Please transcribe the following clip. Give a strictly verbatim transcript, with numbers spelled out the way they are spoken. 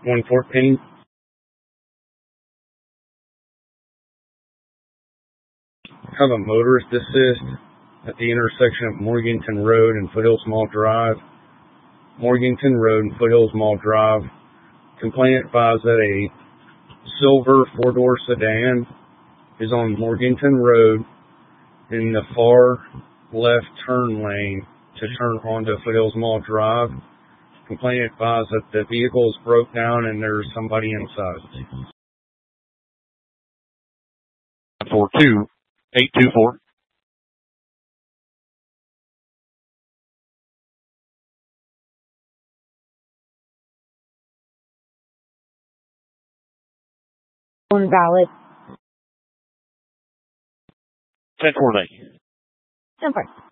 one fourteen. Have a motorist assist at the intersection of Morganton Road and Foothills Mall Drive. Morganton Road and Foothills Mall Drive. Complainant advised that a silver four-door sedan is on Morganton Road in the far left turn lane to turn onto Foothills Mall Drive. Complainant advised that the vehicle is broke down and there's somebody inside. four two eight two four. Invalid. ten four eight. ten four.